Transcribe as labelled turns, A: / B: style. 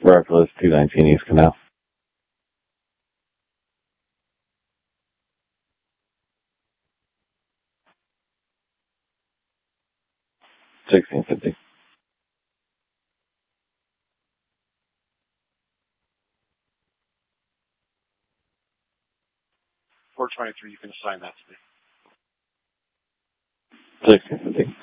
A: Reckless 219 East Canal. 1650.
B: 423, you can assign that to me.
A: 1650.